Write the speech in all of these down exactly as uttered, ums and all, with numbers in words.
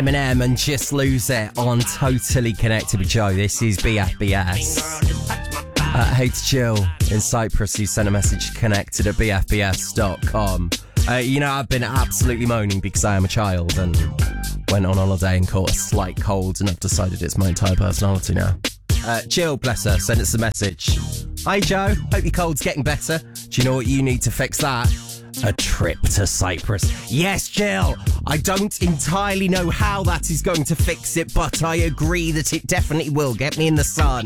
Eminem and Just Lose It on Totally Connected with Joe. This is B F B S. Uh, hey to Jill in Cyprus, who sent a message connected at b f b s dot com. Uh, you know, I've been absolutely moaning because I am a child and went on holiday and caught a slight cold, and I've decided it's my entire personality now. Uh, Jill, bless her, sent us a message. Hi Joe, hope your cold's getting better. Do you know what you need to fix that? A trip to Cyprus. Yes, Jill, I don't entirely know how that is going to fix it, but I agree that it definitely will. Get me in the sun.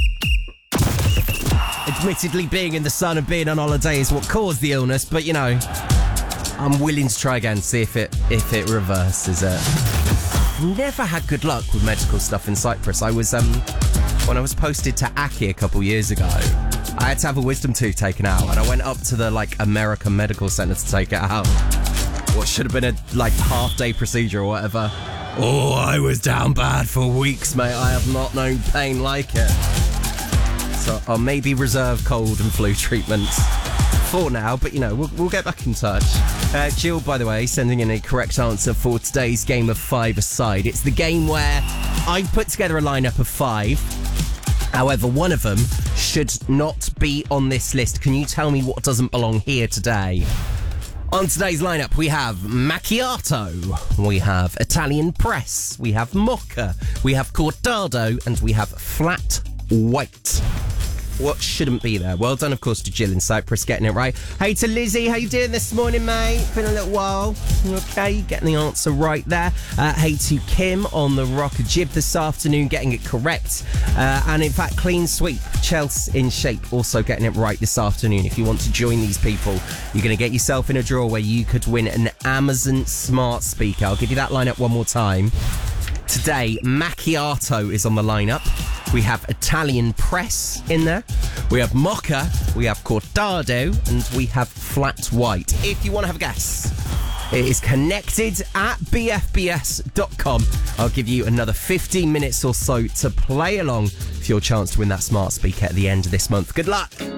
Admittedly, being in the sun and being on holiday is what caused the illness, but you know, I'm willing to try again, see if it if it reverses it. Never had good luck with medical stuff in Cyprus. I was, um, when I was posted to Aki a couple years ago, I had to have a wisdom tooth taken out, and I went up to the, like, American Medical Center to take it out. What should have been a, like, half-day procedure or whatever. Oh, I was down bad for weeks, mate. I have not known pain like it. So I'll maybe reserve cold and flu treatments for now, but, you know, we'll, we'll get back in touch. Uh, Jill, by the way, sending in a correct answer for today's game of five aside. It's the game where I put together a lineup of five. However, one of them should not be on this list. Can you tell me what doesn't belong here today? On today's lineup, we have macchiato, we have Italian press, we have mocha, we have cortado, and we have flat white. What shouldn't be there? Well done, of course, to Jill in Cyprus, getting it right. Hey to Lizzie, how you doing this morning, mate? Been a little while. You okay? Getting the answer right there. Uh, hey to Kim on the rocker jib this afternoon, getting it correct. Uh, and in fact, clean sweep. Chelsea in shape, also getting it right this afternoon. If you want to join these people, you're going to get yourself in a draw where you could win an Amazon smart speaker. I'll give you that lineup one more time. Today, macchiato is on the lineup. We have Italian press in there. We have mocha, we have cortado, and we have flat white. If you want to have a guess, it is connected at b f b s dot com. I'll give you another fifteen minutes or so to play along for your chance to win that smart speaker at the end of this month. Good luck.